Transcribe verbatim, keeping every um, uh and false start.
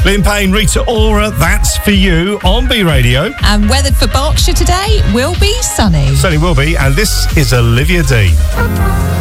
Liam Payne, Rita Ora, That's For You on B Radio. And weather for Berkshire today will be sunny. Certainly will be. And this is Olivia Dean.